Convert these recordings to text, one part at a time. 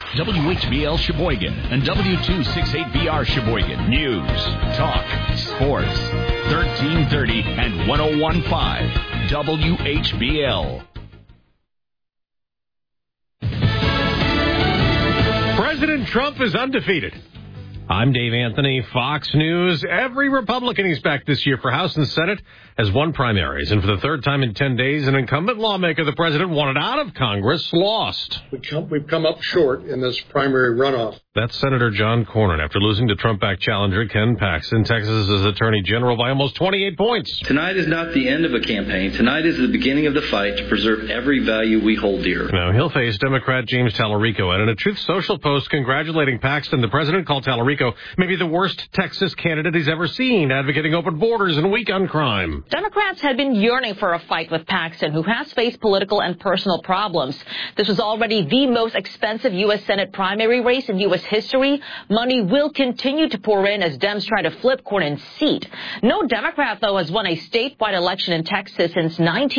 WHBL Sheboygan and W268BR Sheboygan. News, talk, sports. 1330 and 101.5 WHBL. President Trump is undefeated. I'm Dave Anthony, Fox News. Every Republican he's backed this year for House and Senate has won primaries. And for the third time in 10 days, an incumbent lawmaker the president wanted out of Congress lost. We've come up short in this primary runoff. That's Senator John Cornyn after losing to Trump-backed challenger Ken Paxton, Texas's attorney general, by almost 28 points. Tonight is not the end of a campaign. Tonight is the beginning of the fight to preserve every value we hold dear. Now, he'll face Democrat James Tallarico. And in a Truth Social post congratulating Paxton, the president called Tallarico maybe the worst Texas candidate he's ever seen, advocating open borders and weak on crime. Democrats had been yearning for a fight with Paxton, who has faced political and personal problems. This was already the most expensive U.S. Senate primary race in U.S. history. Money will continue to pour in as Dems try to flip Cornyn's seat. No Democrat, though, has won a statewide election in Texas since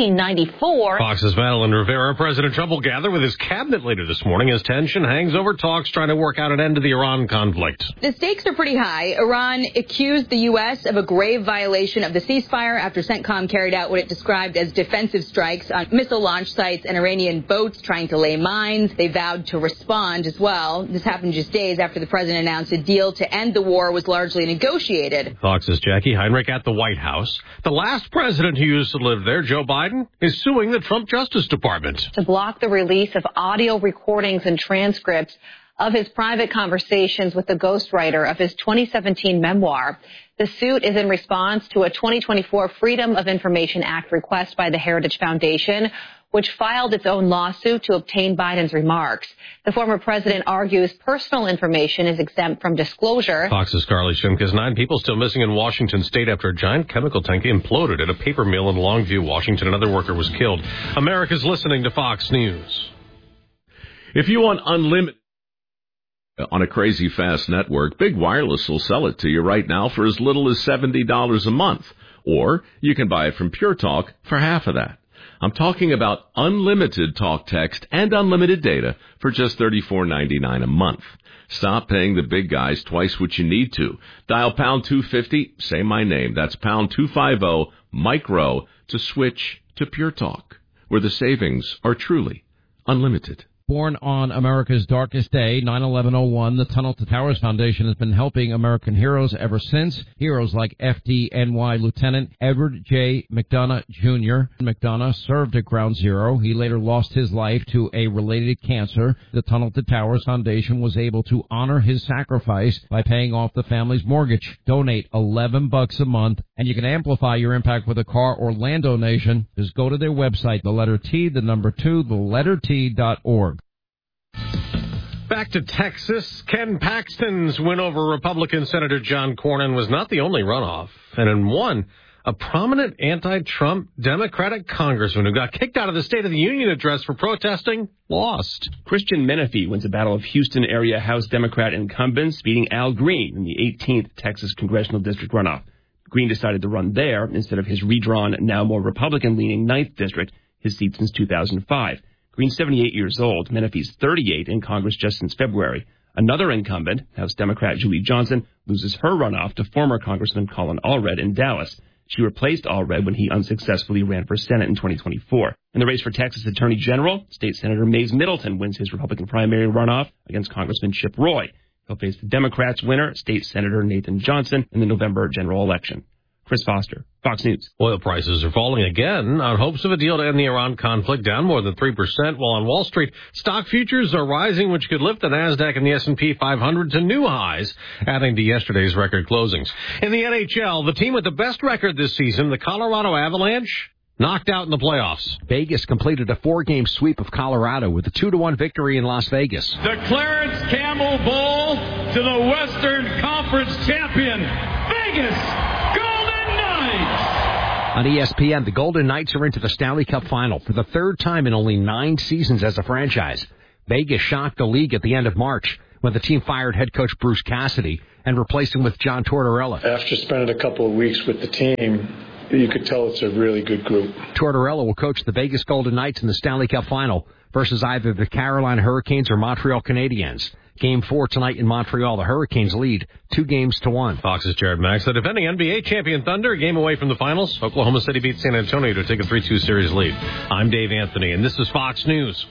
1994. Fox's Madeline Rivera. President Trump will gather with his cabinet later this morning as tension hangs over talks trying to work out an end to the Iran conflict. The stakes are pretty high. Iran accused the U.S. of a grave violation of the ceasefire after CENTCOM carried out what it described as defensive strikes on missile launch sites and Iranian boats trying to lay mines. They vowed to respond as well. This happened just days after the president announced a deal to end the war was largely negotiated. Fox's Jackie Heinrich at the White House. The last president who used to live there, Joe Biden, is suing the Trump Justice Department to block the release of audio recordings and transcripts of his private conversations with the ghostwriter of his 2017 memoir. The suit is in response to a 2024 Freedom of Information Act request by the Heritage Foundation, which filed its own lawsuit to obtain Biden's remarks. The former president argues personal information is exempt from disclosure. Fox's Carly Shimkus. 9 people still missing in Washington state after a giant chemical tank imploded at a paper mill in Longview, Washington. Another worker was killed. America's listening to Fox News. If you want unlimited on a crazy fast network, Big Wireless will sell it to you right now for as little as $70 a month. Or you can buy it from Pure Talk for half of that. I'm talking about unlimited talk, text, and unlimited data for just $34.99 a month. Stop paying the big guys twice what you need to. Dial pound 250, say my name. That's pound 250 micro to switch to Pure Talk, where the savings are truly unlimited. Born on America's darkest day, 9/11/01, the Tunnel to Towers Foundation has been helping American heroes ever since. Heroes like FDNY Lieutenant Edward J. McDonough Jr. McDonough served at Ground Zero. He later lost his life to a related cancer. The Tunnel to Towers Foundation was able to honor his sacrifice by paying off the family's mortgage. Donate $11 a month, and you can amplify your impact with a car or land donation. Just go to their website, the letter T, the number 2, the letter T.org. Back to Texas. Ken Paxton's win over Republican Senator John Cornyn was not the only runoff. And in one, a prominent anti-Trump Democratic congressman who got kicked out of the State of the Union address for protesting lost. Christian Menefee wins a battle of Houston area House Democrat incumbents, beating Al Green in the 18th Texas congressional district runoff. Green decided to run there instead of his redrawn, now more Republican-leaning 9th district, his seat since 2005. Green's 78 years old. Menefee's 38 in Congress just since February. Another incumbent, House Democrat Julie Johnson, loses her runoff to former Congressman Colin Allred in Dallas. She replaced Allred when he unsuccessfully ran for Senate in 2024. In the race for Texas Attorney General, State Senator Mays Middleton wins his Republican primary runoff against Congressman Chip Roy. He'll face the Democrats' winner, State Senator Nathan Johnson, in the November general election. Chris Foster, Fox News. Oil prices are falling again on hopes of a deal to end the Iran conflict, down more than 3%, while on Wall Street, stock futures are rising, which could lift the NASDAQ and the S&P 500 to new highs, adding to yesterday's record closings. In the NHL, the team with the best record this season, the Colorado Avalanche, knocked out in the playoffs. Vegas completed a 4-game sweep of Colorado with a 2-1 victory in Las Vegas. The Clarence Campbell Bowl to the Western Conference champion, Vegas Golden Knights. On ESPN, the Golden Knights are into the Stanley Cup Final for the third time in only 9 seasons as a franchise. Vegas shocked the league at the end of March when the team fired head coach Bruce Cassidy and replaced him with John Tortorella. After spending a couple of weeks with the team, you could tell it's a really good group. Tortorella will coach the Vegas Golden Knights in the Stanley Cup Final versus either the Carolina Hurricanes or Montreal Canadiens. Game 4 tonight in Montreal. The Hurricanes lead 2-1. Fox's Jared Max. The defending NBA champion Thunder, a game away from the finals. Oklahoma City beat San Antonio to take a 3-2 series lead. I'm Dave Anthony, and this is Fox News.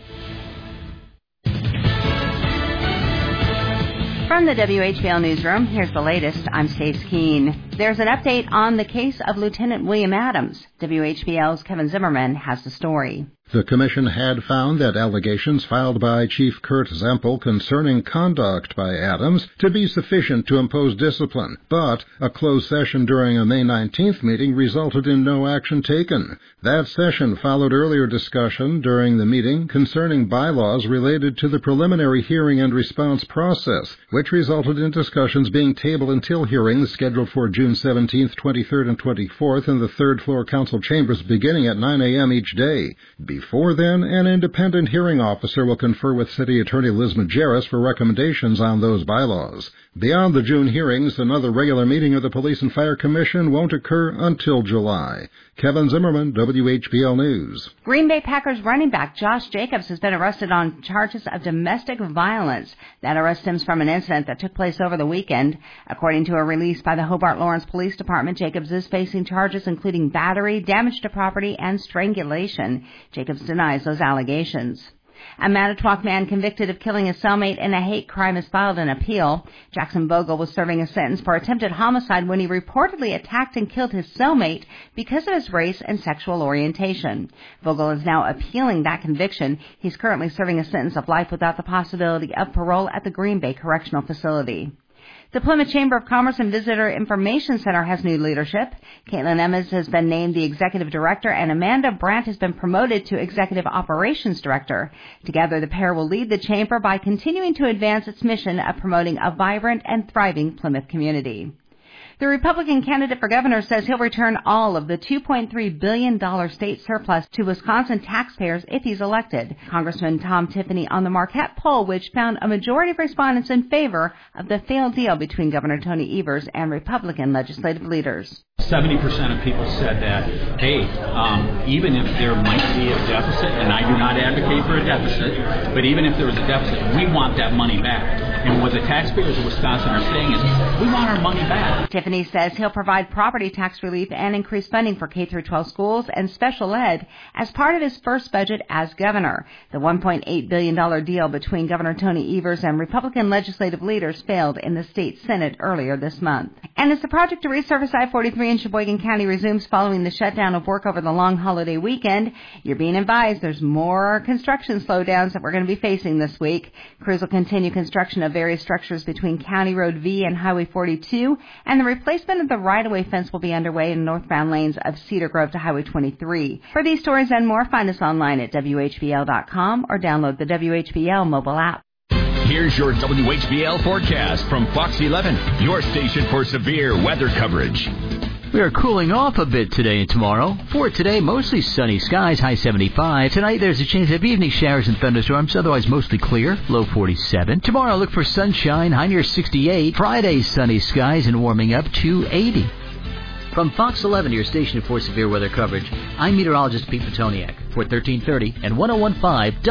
From the WHBL newsroom, here's the latest. I'm Stace Keene. There's an update on the case of Lieutenant William Adams. WHBL's Kevin Zimmerman has the story. The commission had found that allegations filed by Chief Kurt Zempel concerning conduct by Adams to be sufficient to impose discipline, but a closed session during a May 19th meeting resulted in no action taken. That session followed earlier discussion during the meeting concerning bylaws related to the preliminary hearing and response process, which resulted in discussions being tabled until hearings scheduled for June 17th, 23rd, and 24th in the third-floor council chambers beginning at 9 a.m. each day. Before then, an independent hearing officer will confer with City Attorney Liz Majerus for recommendations on those bylaws. Beyond the June hearings, another regular meeting of the Police and Fire Commission won't occur until July. Kevin Zimmerman, WHBL News. Green Bay Packers running back Josh Jacobs has been arrested on charges of domestic violence. That arrest stems from an incident that took place over the weekend. According to a release by the Hobart Lawrence Police Department, Jacobs is facing charges including battery, damage to property, and strangulation. Jacobs denies those allegations. A Manitowoc man convicted of killing his cellmate in a hate crime has filed an appeal. Jackson Vogel was serving a sentence for attempted homicide when he reportedly attacked and killed his cellmate because of his race and sexual orientation. Vogel is now appealing that conviction. He's currently serving a sentence of life without the possibility of parole at the Green Bay Correctional Facility. The Plymouth Chamber of Commerce and Visitor Information Center has new leadership. Caitlin Emmons has been named the executive director, and Amanda Brandt has been promoted to executive operations director. Together, the pair will lead the chamber by continuing to advance its mission of promoting a vibrant and thriving Plymouth community. The Republican candidate for governor says he'll return all of the $2.3 billion state surplus to Wisconsin taxpayers if he's elected. Congressman Tom Tiffany on the Marquette poll, which found a majority of respondents in favor of the failed deal between Governor Tony Evers and Republican legislative leaders. 70% of people said that, hey, even if there might be a deficit, and I do not advocate for a deficit, but even if there was a deficit, we want that money back. And what the taxpayers of Wisconsin are saying is, we want our money back. Tiffany says he'll provide property tax relief and increase funding for K-12 schools and special ed as part of his first budget as governor. The $1.8 billion deal between Governor Tony Evers and Republican legislative leaders failed in the state Senate earlier this month. And as the project to resurface I-43 in Sheboygan County resumes following the shutdown of work over the long holiday weekend, you're being advised there's more construction slowdowns that we're going to be facing this week. Crews will continue construction of various structures between County Road V and Highway 42, and the replacement of the right-of-way fence will be underway in northbound lanes of Cedar Grove to Highway 23. For these stories and more, find us online at WHBL.com or download the WHBL mobile app. Here's your WHBL forecast from Fox 11, your station for severe weather coverage. We are cooling off a bit today and tomorrow. For today, mostly sunny skies, high 75. Tonight, there's a chance of evening showers and thunderstorms, otherwise mostly clear, low 47. Tomorrow, look for sunshine, high near 68. Friday, sunny skies and warming up to 80. From Fox 11, your station for severe weather coverage, I'm meteorologist Pete Petoniak for 1330 and 101.5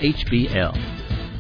WHBL.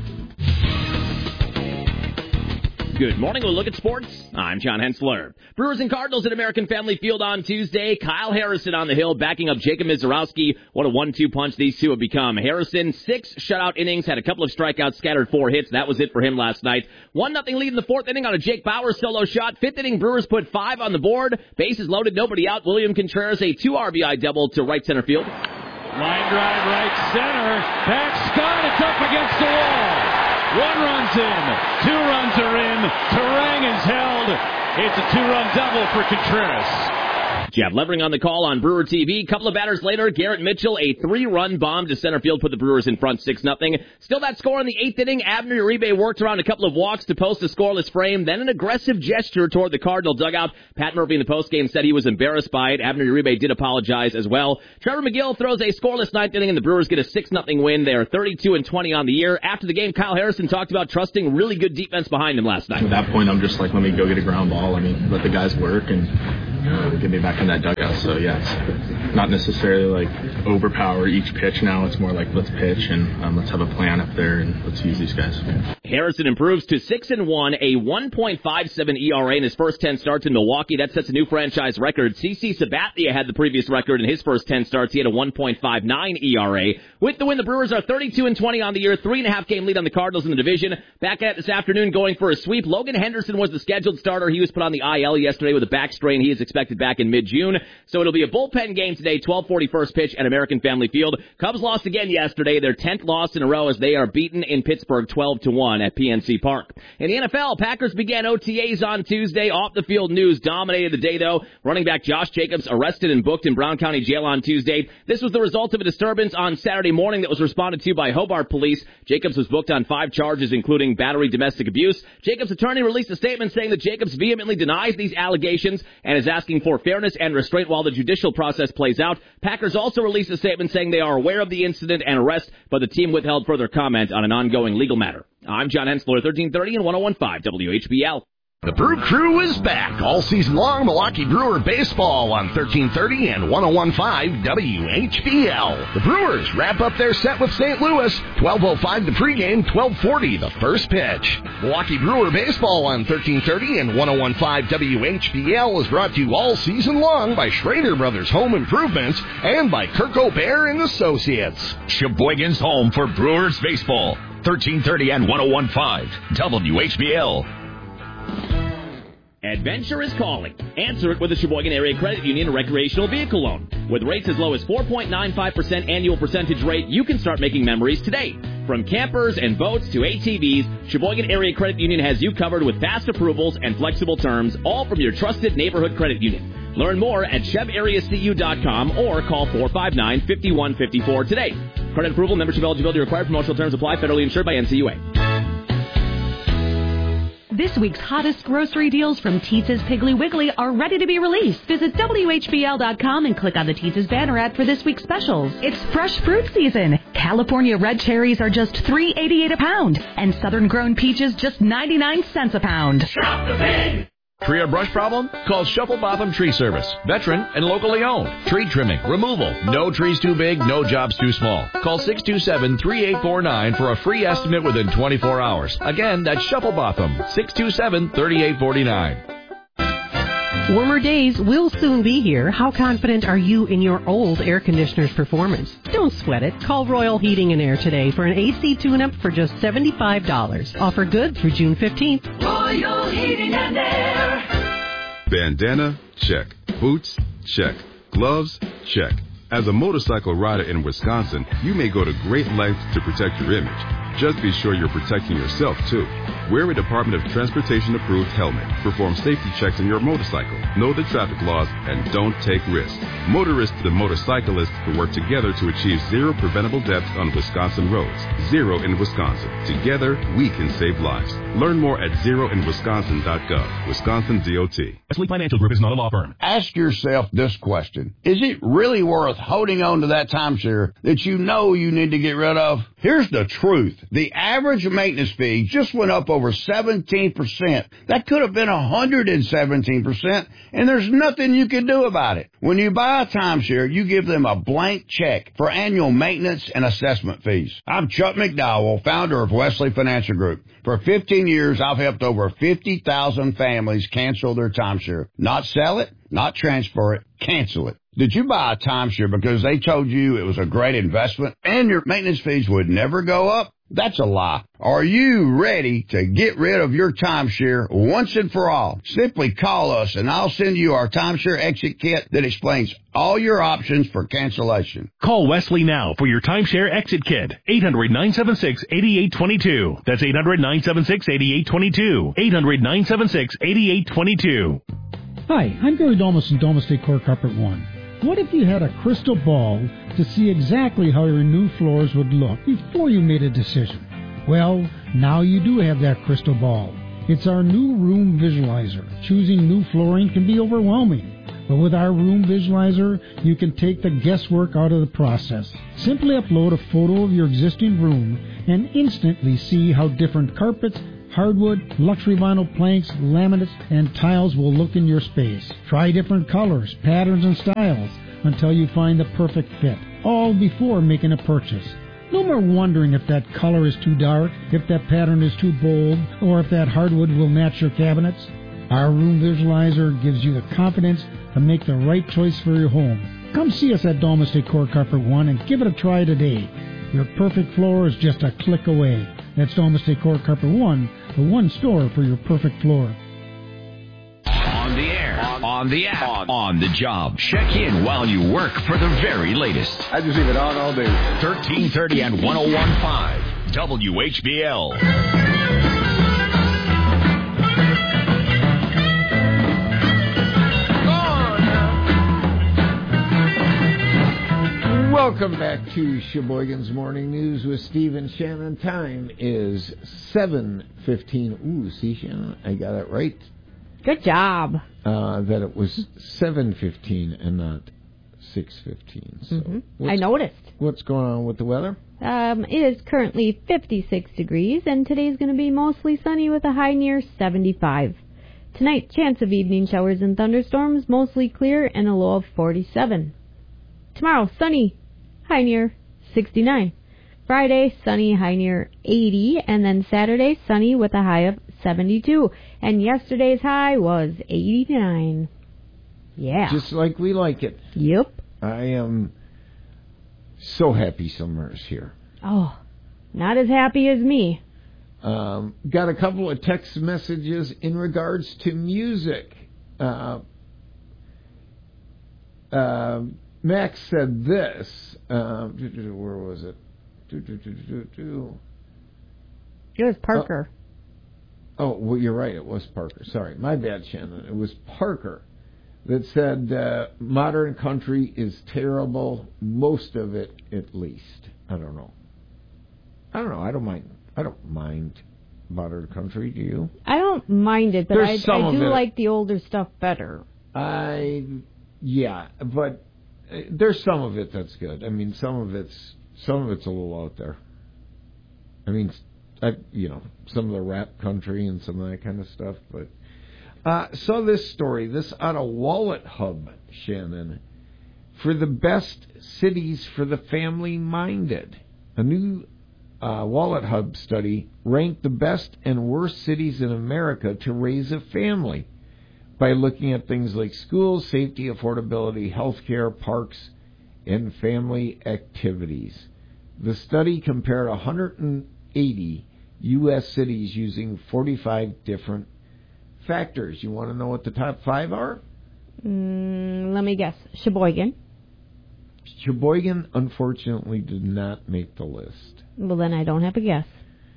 Good morning. We'll look at sports. I'm John Hensler. Brewers and Cardinals at American Family Field on Tuesday. Kyle Harrison on the hill backing up Jacob Mizorowski. What a 1-2 punch these two have become. Harrison, 6 shutout innings, had a couple of strikeouts, scattered 4 hits. That was it for him last night. 1-0 lead in the 4th inning on a Jake Bauer solo shot. 5th inning, Brewers put 5 on the board. Bases loaded, nobody out. William Contreras, a 2 RBI double to right center field. Line drive right center. Back Scott. It's up against the wall. 1 run's in. 2 runs are in. Terang is held. It's a 2-run double for Contreras. Jeff Levering on the call on Brewer TV. Couple of batters later, Garrett Mitchell, a 3-run bomb to center field, put the Brewers in front 6-0. Still that score in the 8th inning. Abner Uribe worked around a couple of walks to post a scoreless frame, then an aggressive gesture toward the Cardinal dugout. Pat Murphy in the postgame said he was embarrassed by it. Abner Uribe did apologize as well. Trevor McGill throws a scoreless 9th inning, and the Brewers get a 6-0 win. They are 32-20 on the year. After the game, Kyle Harrison talked about trusting really good defense behind him last night. At that point, I'm just like, let me go get a ground ball. I mean, let the guys work, and get me back in that dugout. So, yeah, it's not necessarily like overpower each pitch now. It's more like let's pitch and let's have a plan up there and let's use these guys. Harrison improves to 6-1, a 1.57 ERA in his first 10 starts in Milwaukee. That sets a new franchise record. CC Sabathia had the previous record in his first 10 starts. He had a 1.59 ERA. With the win, the Brewers are 32-20 on the year, 3.5 game lead on the Cardinals in the division. Back at it this afternoon going for a sweep. Logan Henderson was the scheduled starter. He was put on the IL yesterday with a back strain. He is expected back in mid-June. So it'll be a bullpen game today, 12:40 first pitch at American Family Field. Cubs lost again yesterday, their 10th loss in a row as they are beaten in Pittsburgh 12-1 at PNC Park. In the NFL, Packers began OTAs on Tuesday. Off the field news dominated the day though. Running back Josh Jacobs arrested and booked in Brown County Jail on Tuesday. This was the result of a disturbance on Saturday morning that was responded to by Hobart Police. Jacobs was booked on 5 charges, including battery, domestic abuse. Jacobs' attorney released a statement saying that Jacobs vehemently denies these allegations and is asking for fairness and restraint while the judicial process plays out. Packers also released a statement saying they are aware of the incident and arrest, but the team withheld further comment on an ongoing legal matter. I'm John Hensler, 1330 and 101.5 WHBL. The Brew Crew is back all season long. Milwaukee Brewer baseball on 1330 and 101.5 WHBL. The Brewers wrap up their set with St. Louis. 12:05 the pregame, 12:40 the first pitch. Milwaukee Brewer baseball on 1330 and 101.5 WHBL is brought to you all season long by Schrader Brothers Home Improvements and by Kirk O'Bear and Associates. Sheboygan's home for Brewers baseball. 1330 and 101.5 WHBL. Adventure is calling. Answer it with a Sheboygan Area Credit Union recreational vehicle loan. With rates as low as 4.95% annual percentage rate, you can start making memories today. From campers and boats to ATVs, Sheboygan Area Credit Union has you covered with fast approvals and flexible terms, all from your trusted neighborhood credit union. Learn more at chevareacu.com or call 459-5154 today. Credit approval, membership eligibility required. Promotional terms apply. Federally insured by NCUA. This week's hottest grocery deals from Teetz's Piggly Wiggly are ready to be released. Visit WHBL.com and click on the Teetz's banner ad for this week's specials. It's fresh fruit season. California red cherries are just $3.88 a pound, and southern grown peaches just 99 cents a pound. Shop the pig! Tree or brush problem? Call Shuffle Botham Tree Service. Veteran and locally owned. Tree trimming, removal. No trees too big, no jobs too small. Call 627-3849 for a free estimate within 24 hours. Again, that's Shuffle Botham. 627-3849. Warmer days will soon be here. How confident are you in your old air conditioner's performance? Don't sweat it. Call Royal Heating and Air today for an AC tune-up for just $75. Offer good through June 15th. Royal Heating and Air. Bandana? Check. Boots? Check. Gloves? Check. As a motorcycle rider in Wisconsin, you may go to great lengths to protect your image. Just be sure you're protecting yourself, too. Wear a Department of Transportation-approved helmet. Perform safety checks on your motorcycle. Know the traffic laws and don't take risks. Motorists and motorcyclists who work together to achieve zero preventable deaths on Wisconsin roads. Zero in Wisconsin. Together, we can save lives. Learn more at zeroinwisconsin.gov. Wisconsin DOT. Wesley Financial Group is not a law firm. Ask yourself this question. Is it really worth holding on to that timeshare that you know you need to get rid of? Here's the truth. The average maintenance fee just went up over 17%. That could have been 117%, and there's nothing you can do about it. When you buy a timeshare, you give them a blank check for annual maintenance and assessment fees. I'm Chuck McDowell, founder of Wesley Financial Group. For 15 years, I've helped over 50,000 families cancel their timeshare. Not sell it, not transfer it, cancel it. Did you buy a timeshare because they told you it was a great investment and your maintenance fees would never go up? That's a lie. Are you ready to get rid of your timeshare once and for all? Simply call us and I'll send you our timeshare exit kit that explains all your options for cancellation. Call Wesley now for your timeshare exit kit. 800-976-8822. That's 800-976-8822. 800-976-8822. Hi, I'm Gary Domus from Domus Decor Carpet One. What if you had a crystal ball to see exactly how your new floors would look before you made a decision? Well, now you do have that crystal ball. It's our new Room Visualizer. Choosing new flooring can be overwhelming, but with our Room Visualizer, you can take the guesswork out of the process. Simply upload a photo of your existing room and instantly see how different carpets, Hardwood, luxury vinyl planks, laminates, and tiles will look in your space. Try different colors, patterns, and styles until you find the perfect fit, all before making a purchase. No more wondering if that color is too dark, if that pattern is too bold, or if that hardwood will match your cabinets. Our Room Visualizer gives you the confidence to make the right choice for your home. Come see us at Domus Decor Carpet One and give it a try today. Your perfect floor is just a click away. That's Domus Decor Carpet One, the one store for your perfect floor. On the air, on the app, on the job. Check in while you work for the very latest. I just leave it on all day. 1330 and 101.5 WHBL. Welcome back to Sheboygan's Morning News with Steve and Shannon. Time is 7:15. Ooh, see, Shannon, I got it right. Good job. That it was 7:15 and not 6:15. So I noticed. What's going on with the weather? It is currently 56 degrees, and today's going to be mostly sunny with a high near 75. Tonight, chance of evening showers and thunderstorms, mostly clear, and a low of 47. Tomorrow, sunny, high near 69. Friday, sunny, high near 80. And then Saturday, sunny with a high of 72. And yesterday's high was 89. Yeah. Just like we like it. Yep. I am so happy summer is here. Oh, not as happy as me. Got a couple of text messages in regards to music. Max said this. Where was it? It was Parker. Oh, well, you're right. It was Parker. Sorry. My bad, Shannon. It was Parker that said modern country is terrible. Most of it, at least. I don't know. I don't mind modern country. Do you? I don't mind it, but I do like the older stuff better. Yeah, but there's some of it that's good. I mean, some of it's a little out there. I mean, some of the rap country and some of that kind of stuff. But saw this story, this out of Wallet Hub, Shannon, for the best cities for the family-minded. A new Wallet Hub study ranked the best and worst cities in America to raise a family by looking at things like schools, safety, affordability, healthcare, parks, and family activities. The study compared 180 U.S. cities using 45 different factors. You want to know what the top 5 are? Let me guess. Sheboygan. Sheboygan, unfortunately, did not make the list. Well, then I don't have a guess.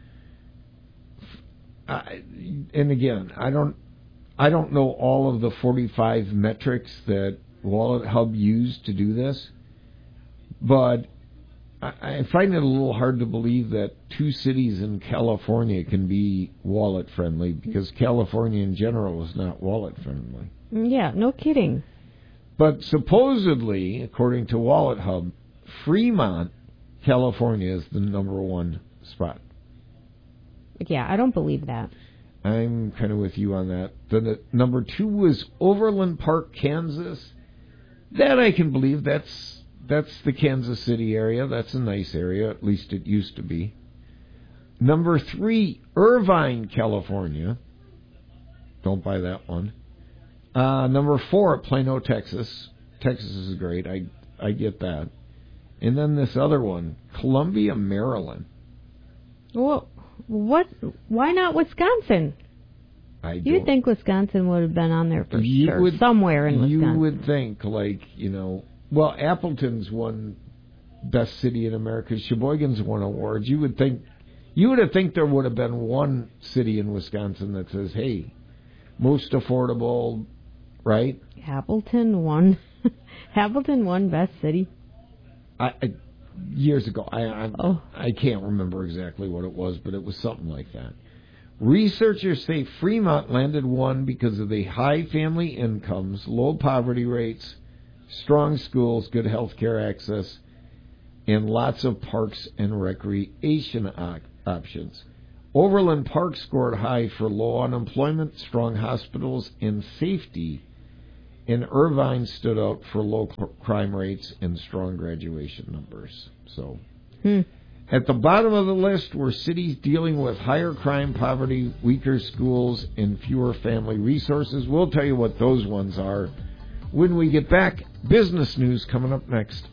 And again, I don't know all of the 45 metrics that Wallet Hub used to do this, but I find it a little hard to believe that 2 cities in California can be wallet friendly, because California in general is not wallet friendly. Yeah, no kidding. But supposedly, according to Wallet Hub, Fremont, California is the number 1 spot. Yeah, I don't believe that. I'm kind of with you on that. The number 2 was Overland Park, Kansas. That I can believe. That's the Kansas City area. That's a nice area. At least it used to be. Number 3, Irvine, California. Don't buy that one. Number 4, Plano, Texas. Texas is great. I get that. And then this other one, Columbia, Maryland. Well, what? Why not Wisconsin? You'd think Wisconsin would have been on there for sure. Somewhere in Wisconsin. You would think, well, Appleton's won Best City in America. Sheboygan's won awards. You would have think there would have been one city in Wisconsin that says, hey, most affordable, right? Appleton won. Appleton won Best City. Years ago. I can't remember exactly what it was, but it was something like that. Researchers say Fremont landed 1 because of the high family incomes, low poverty rates, strong schools, good health care access, and lots of parks and recreation options. Overland Park scored high for low unemployment, strong hospitals, and safety. And Irvine stood out for low crime rates and strong graduation numbers. So, at the bottom of the list were cities dealing with higher crime, poverty, weaker schools, and fewer family resources. We'll tell you what those ones are when we get back. Business news coming up next.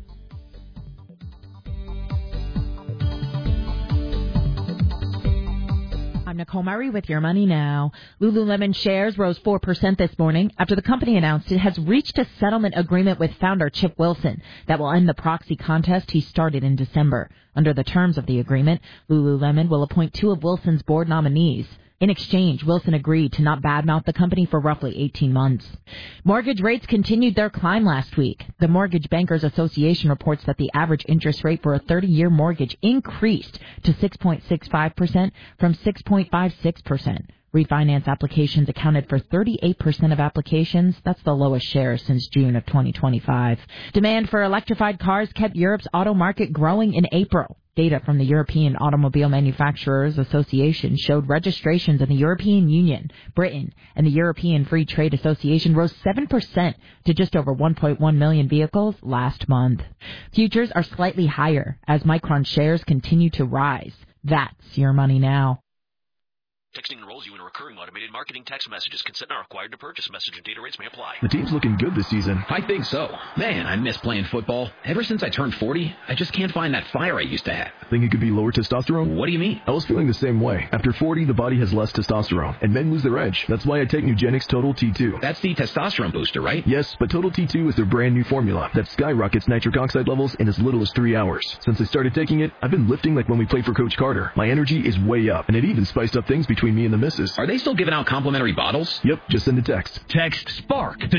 I'm Nicole Murray with Your Money Now. Lululemon shares rose 4% this morning after the company announced it has reached a settlement agreement with founder Chip Wilson that will end the proxy contest he started in December. Under the terms of the agreement, Lululemon will appoint 2 of Wilson's board nominees. In exchange, Wilson agreed to not badmouth the company for roughly 18 months. Mortgage rates continued their climb last week. The Mortgage Bankers Association reports that the average interest rate for a 30-year mortgage increased to 6.65% from 6.56%. Refinance applications accounted for 38% of applications. That's the lowest share since June of 2025. Demand for electrified cars kept Europe's auto market growing in April. Data from the European Automobile Manufacturers Association showed registrations in the European Union, Britain, and the European Free Trade Association rose 7% to just over 1.1 million vehicles last month. Futures are slightly higher as Micron shares continue to rise. That's Your Money Now. Texting enrolls you in a recurring automated marketing text messages. Consent not required to purchase. Message and data rates may apply. The team's looking good this season. I think so. Man, I miss playing football. Ever since I turned 40, I just can't find that fire I used to have. Think it could be lower testosterone? What do you mean? I was feeling the same way. After 40, the body has less testosterone, and men lose their edge. That's why I take Nugenix Total T2. That's the testosterone booster, right? Yes, but Total T2 is their brand new formula that skyrockets nitric oxide levels in as little as 3 hours. Since I started taking it, I've been lifting like when we played for Coach Carter. My energy is way up, and it even spiced up things between me and the missus. Are they still giving out complimentary bottles? Yep, just send a text. Text SPARK to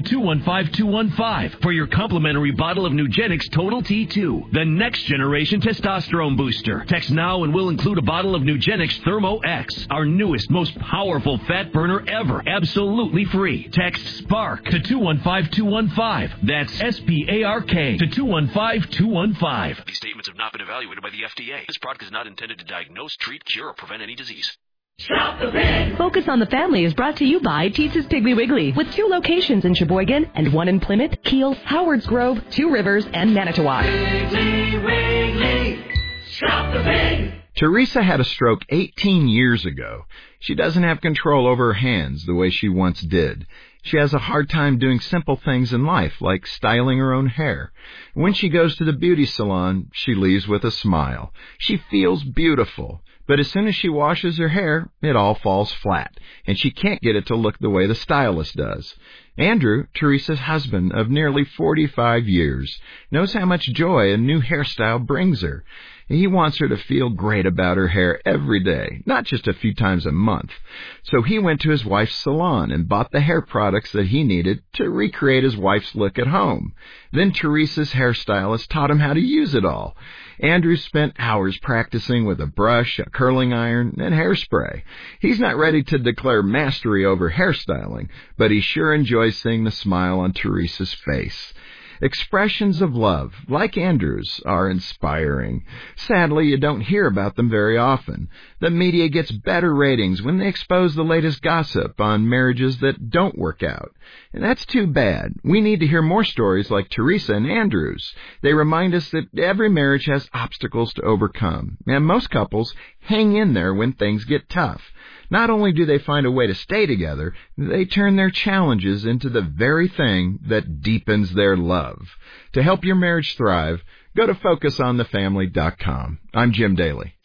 215-215 for your complimentary bottle of Nugenix Total T2, the next generation testosterone booster. Text now and we'll include a bottle of Nugenix Thermo X, our newest, most powerful fat burner ever, absolutely free. Text SPARK to 215-215. That's SPARK to 215-215. These statements have not been evaluated by the FDA. This product is not intended to diagnose, treat, cure, or prevent any disease. Shop the Pig! Focus on the Family is brought to you by Teetz's Piggly Wiggly, with 2 locations in Sheboygan and 1 in Plymouth, Kiel, Howards Grove, 2 Rivers, and Manitowoc. Piggly Wiggly, shop the pig! Teresa had a stroke 18 years ago. She doesn't have control over her hands the way she once did. She has a hard time doing simple things in life, like styling her own hair. When she goes to the beauty salon, she leaves with a smile. She feels beautiful. But as soon as she washes her hair, it all falls flat, and she can't get it to look the way the stylist does. Andrew, Teresa's husband of nearly 45 years, knows how much joy a new hairstyle brings her. He wants her to feel great about her hair every day, not just a few times a month. So he went to his wife's salon and bought the hair products that he needed to recreate his wife's look at home. Then Teresa's hairstylist taught him how to use it all. Andrew spent hours practicing with a brush, a curling iron, and hairspray. He's not ready to declare mastery over hairstyling, but he sure enjoys seeing the smile on Teresa's face. Expressions of love, like Andrew's, are inspiring. Sadly, you don't hear about them very often. The media gets better ratings when they expose the latest gossip on marriages that don't work out. And that's too bad. We need to hear more stories like Teresa and Andrew's. They remind us that every marriage has obstacles to overcome, and most couples hang in there when things get tough. Not only do they find a way to stay together, they turn their challenges into the very thing that deepens their love. To help your marriage thrive, go to FocusOnTheFamily.com. I'm Jim Daly.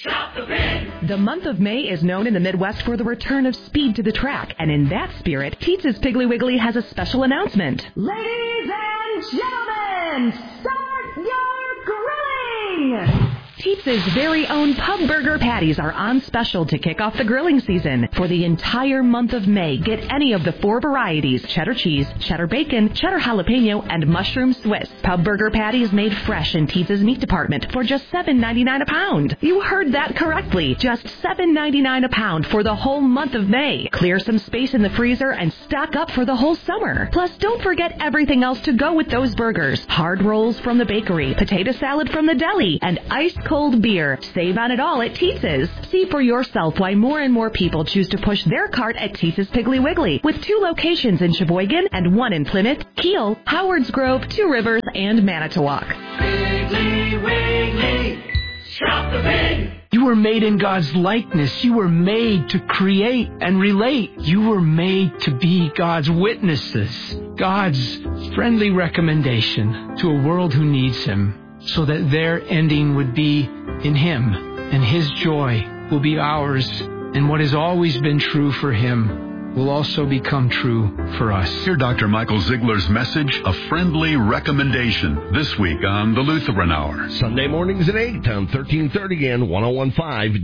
The month of May is known in the Midwest for the return of speed to the track, and in that spirit, Teetz's Piggly Wiggly has a special announcement. Ladies and gentlemen, start your grilling! Teetz's very own pub burger patties are on special to kick off the grilling season. For the entire month of May, get any of the 4 varieties: cheddar cheese, cheddar bacon, cheddar jalapeno, and mushroom Swiss. Pub burger patties made fresh in Teetz's meat department for just $7.99 a pound. You heard that correctly. Just $7.99 a pound for the whole month of May. Clear some space in the freezer and stock up for the whole summer. Plus, don't forget everything else to go with those burgers. Hard rolls from the bakery, potato salad from the deli, and ice cream cold beer. Save on it all at Teetz's. See for yourself why more and more people choose to push their cart at Teetz's Piggly Wiggly, with 2 locations in Sheboygan and 1 in Plymouth, Kiel, Howards Grove, 2 Rivers, and Manitowoc. Piggly Wiggly, shop the pig. You were made in God's likeness. You were made to create and relate. You were made to be God's witnesses, God's friendly recommendation to a world who needs Him, so that their ending would be in Him, and His joy will be ours, and what has always been true for Him will also become true for us. Hear Dr. Michael Ziegler's message, A Friendly Recommendation, this week on the Lutheran Hour. Sunday mornings at 8 on 1330 and 101.5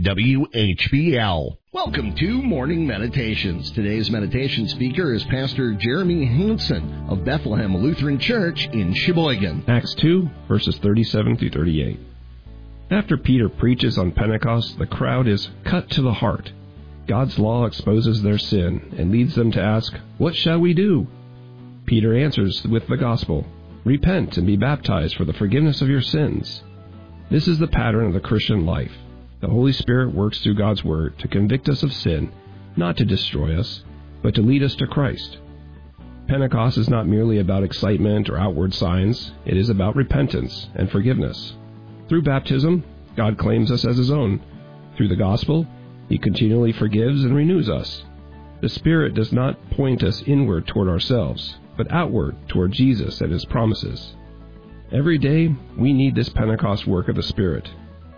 WHBL. Welcome to Morning Meditations. Today's meditation speaker is Pastor Jeremy Hansen of Bethlehem Lutheran Church in Sheboygan. Acts 2, verses 37 through 38. After Peter preaches on Pentecost, the crowd is cut to the heart. God's law exposes their sin and leads them to ask, "What shall we do?" Peter answers with the gospel, "Repent and be baptized for the forgiveness of your sins." This is the pattern of the Christian life. The Holy Spirit works through God's Word to convict us of sin, not to destroy us, but to lead us to Christ. Pentecost is not merely about excitement or outward signs. It is about repentance and forgiveness. Through baptism, God claims us as His own. Through the gospel, He continually forgives and renews us. The Spirit does not point us inward toward ourselves, but outward toward Jesus and His promises. Every day, we need this Pentecost work of the Spirit.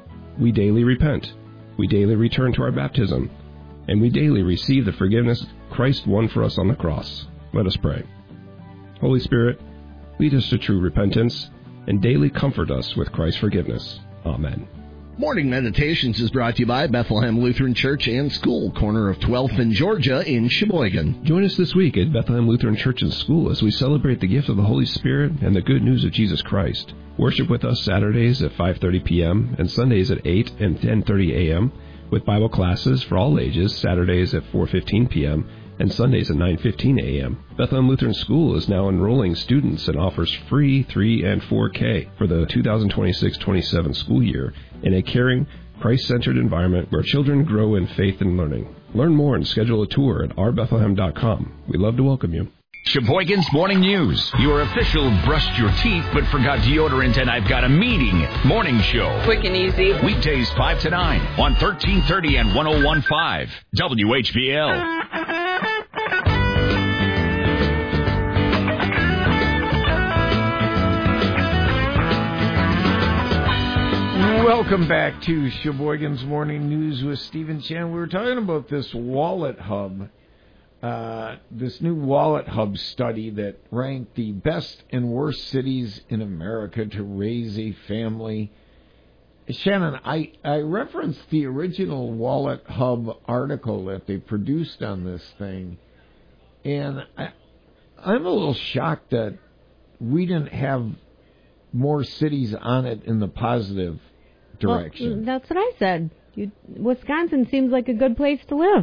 We daily repent. We daily return to our baptism. And we daily receive the forgiveness Christ won for us on the cross. Let us pray. Holy Spirit, lead us to true repentance and daily comfort us with Christ's forgiveness. Amen. Morning Meditations is brought to you by Bethlehem Lutheran Church and School, corner of 12th and Georgia in Sheboygan. Join us this week at Bethlehem Lutheran Church and School as we celebrate the gift of the Holy Spirit and the good news of Jesus Christ. Worship with us Saturdays at 5:30 p.m. and Sundays at 8 and 10:30 a.m. with Bible classes for all ages, Saturdays at 4:15 p.m. and Sundays at 9:15 a.m. Bethlehem Lutheran School is now enrolling students and offers free 3 and 4K for the 2026-27 school year in a caring, Christ-centered environment where children grow in faith and learning. Learn more and schedule a tour at ourbethlehem.com. We'd love to welcome you. Sheboygan's Morning News. Your official brushed your teeth but forgot deodorant and I've got a meeting morning show. Quick and easy. Weekdays 5 to 9 on 1330 and 101.5 WHBL. Welcome back to Sheboygan's Morning News with Stephen Chan. We were talking about this Wallet Hub, this new Wallet Hub study that ranked the best and worst cities in America to raise a family. Shannon, I referenced the original Wallet Hub article that they produced on this thing, and I'm a little shocked that we didn't have more cities on it in the positive direction. Well, that's what I said. Wisconsin seems like a good place to live.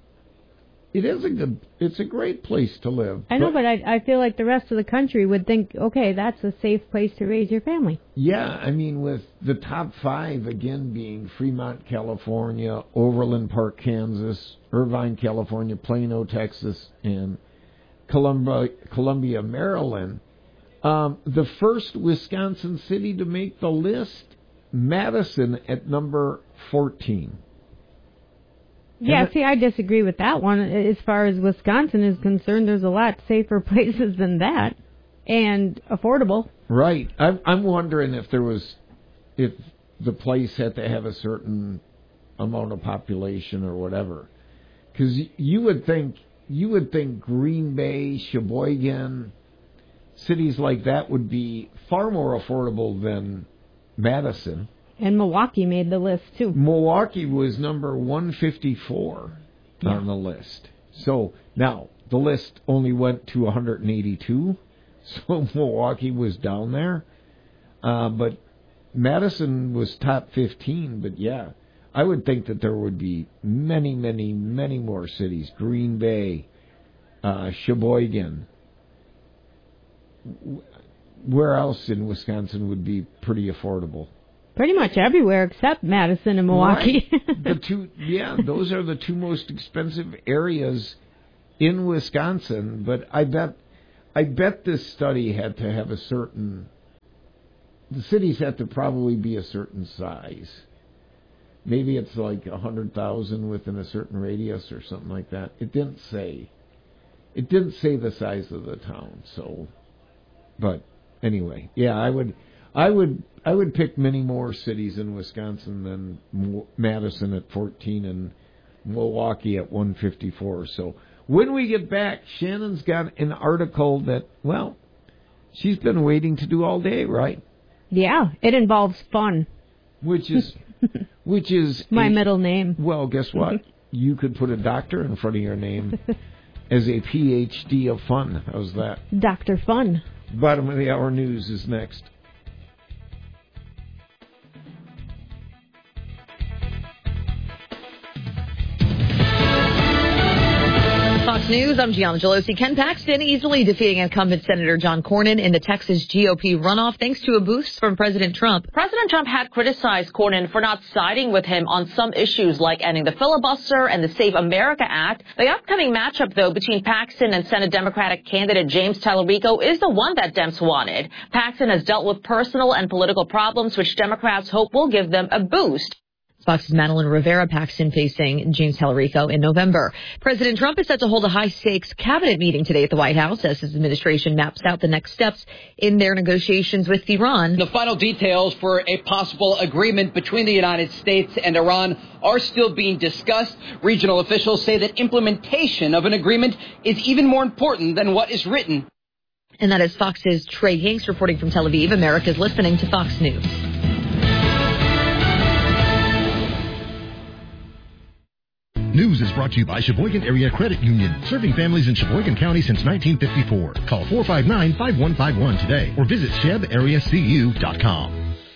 It's a great place to live. I know, but I feel like the rest of the country would think, okay, that's a safe place to raise your family. Yeah, I mean, with the top 5, again, being Fremont, California, Overland Park, Kansas, Irvine, California, Plano, Texas, and Columbia, Maryland. The first Wisconsin city to make the list, Madison at number 14. Yeah, see, I disagree with that one. As far as Wisconsin is concerned, there's a lot safer places than that, and affordable. Right. I'm wondering if the place had to have a certain amount of population or whatever, because you would think Green Bay, Sheboygan, cities like that would be far more affordable than Madison. And Milwaukee made the list, too. Milwaukee was number 154 on the list. So, now, the list only went to 182, so Milwaukee was down there. But Madison was top 15, but yeah, I would think that there would be many, many, many more cities. Green Bay, Sheboygan. Where else in Wisconsin would be pretty affordable? Pretty much everywhere except Madison and Milwaukee. Right. Those are the two most expensive areas in Wisconsin. But I bet this study had to have the cities had to probably be a certain size. Maybe it's like 100,000 within a certain radius or something like that. It didn't say the size of the town. So, but anyway, yeah, I would pick many more cities in Wisconsin than Madison at 14 and Milwaukee at 154. So when we get back, Shannon's got an article that, well, she's been waiting to do all day, right? Yeah, it involves fun. Which is my middle name. Well, guess what? You could put a doctor in front of your name as a PhD of fun. How's that? Dr. Fun. Bottom of the hour news is next. Fox News, I'm Gianna Gelosi. Ken Paxton easily defeating incumbent Senator John Cornyn in the Texas GOP runoff thanks to a boost from President Trump. President Trump had criticized Cornyn for not siding with him on some issues like ending the filibuster and the Save America Act. The upcoming matchup, though, between Paxton and Senate Democratic candidate James Tallarico is the one that Dems wanted. Paxton has dealt with personal and political problems, which Democrats hope will give them a boost. Fox's Madeline Rivera Paxton facing James Tallarico in November. President Trump is set to hold a high-stakes cabinet meeting today at the White House as his administration maps out the next steps in their negotiations with Iran. The final details for a possible agreement between the United States and Iran are still being discussed. Regional officials say that implementation of an agreement is even more important than what is written. And that is Fox's Trey Hinks reporting from Tel Aviv. America's listening to Fox News. News is brought to you by Sheboygan Area Credit Union, serving families in Sheboygan County since 1954. Call 459-5151 today or visit shebareacu.com.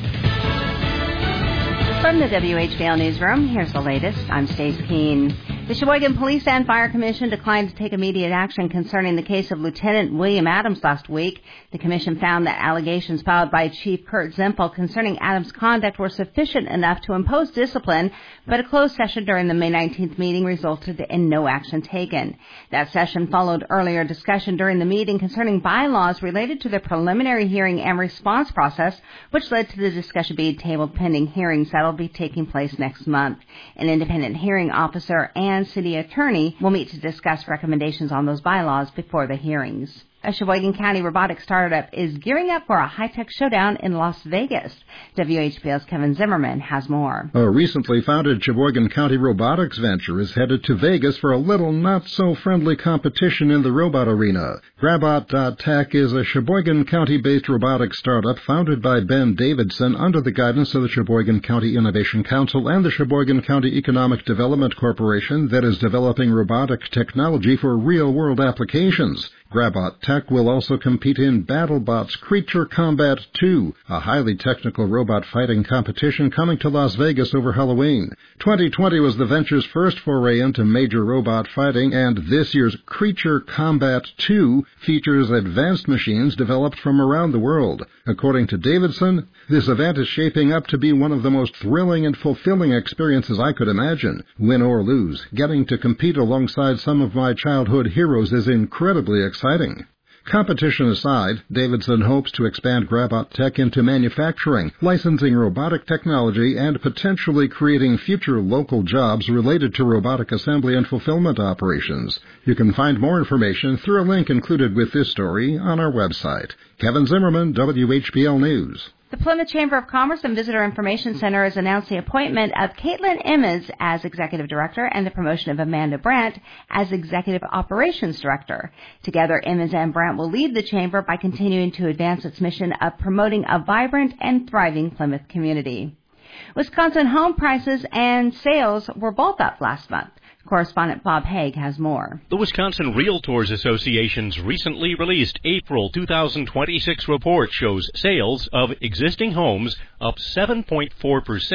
From the WHBL Newsroom, here's the latest. I'm Stace Keene. The Sheboygan Police and Fire Commission declined to take immediate action concerning the case of Lieutenant William Adams last week. The commission found that allegations filed by Chief Kurt Zempel concerning Adams' conduct were sufficient enough to impose discipline, but a closed session during the May 19th meeting resulted in no action taken. That session followed earlier discussion during the meeting concerning bylaws related to the preliminary hearing and response process, which led to the discussion being tabled pending hearings that will be taking place next month. An independent hearing officer and city attorney will meet to discuss recommendations on those bylaws before the hearings. A Sheboygan County robotics startup is gearing up for a high-tech showdown in Las Vegas. WHBL's Kevin Zimmerman has more. A recently founded Sheboygan County robotics venture is headed to Vegas for a little not-so-friendly competition in the robot arena. Grabot.tech is a Sheboygan County-based robotics startup founded by Ben Davidson under the guidance of the Sheboygan County Innovation Council and the Sheboygan County Economic Development Corporation that is developing robotic technology for real-world applications. Grabot.tech will also compete in BattleBot's Creature Combat 2, a highly technical robot fighting competition coming to Las Vegas over Halloween. 2020 was the venture's first foray into major robot fighting, and this year's Creature Combat 2 features advanced machines developed from around the world. According to Davidson, this event is shaping up to be one of the most thrilling and fulfilling experiences I could imagine. Win or lose, getting to compete alongside some of my childhood heroes is incredibly exciting. Competition aside, Davidson hopes to expand Grabot.tech into manufacturing, licensing robotic technology, and potentially creating future local jobs related to robotic assembly and fulfillment operations. You can find more information through a link included with this story on our website. Kevin Zimmerman, WHBL News. The Plymouth Chamber of Commerce and Visitor Information Center has announced the appointment of Caitlin Emmons as Executive Director and the promotion of Amanda Brandt as Executive Operations Director. Together, Emmons and Brandt will lead the Chamber by continuing to advance its mission of promoting a vibrant and thriving Plymouth community. Wisconsin home prices and sales were both up last month. Correspondent Bob Haig has more. The Wisconsin Realtors Association's recently released April 2026 report shows sales of existing homes up 7.4%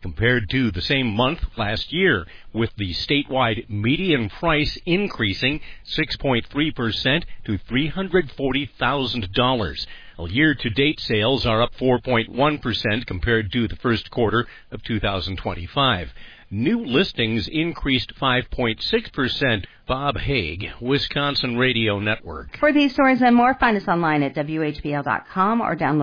compared to the same month last year, with the statewide median price increasing 6.3% to $340,000. Year-to-date sales are up 4.1% compared to the first quarter of 2025. New listings increased 5.6%. Bob Haig, Wisconsin Radio Network. For these stories and more, find us online at WHBL.com or download